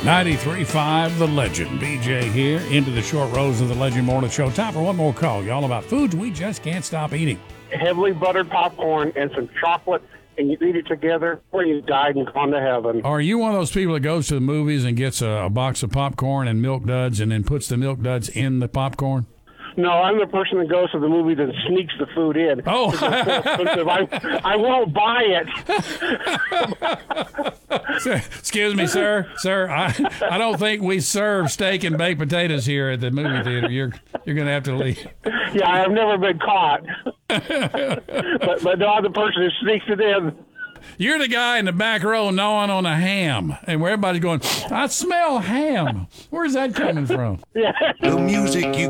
93.5 The Legend. BJ here, into the short rows of the Legend Morning Show. Time for one more call, y'all, about foods we just can't stop eating. Heavily buttered popcorn and some chocolate, and you eat it together, or you died and gone to heaven. Are you one of those people that goes to the movies and gets a box of popcorn and Milk Duds and then puts the Milk Duds in the popcorn? No, I'm the person that goes to the movie that sneaks the food in. Oh. I won't buy it. Excuse me, sir. Sir, I don't think we serve steak and baked potatoes here at the movie theater. You're going to have to leave. Yeah, I've never been caught. but no, I'm the person who sneaks it in. You're the guy in the back row gnawing on a ham, and where everybody's going, I smell ham. Where's that coming from? Yeah. The music you